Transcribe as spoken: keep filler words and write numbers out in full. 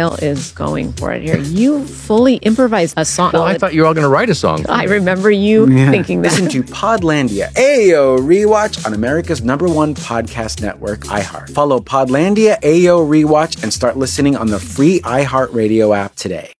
Kyle is going for it here. You fully improvised a song. Well, I thought you were all going to write a song. I remember you yeah. thinking that. Listen to Podlandia A O Rewatch on America's number one podcast network, iHeart. Follow Podlandia A O Rewatch and start listening on the free iHeartRadio app today.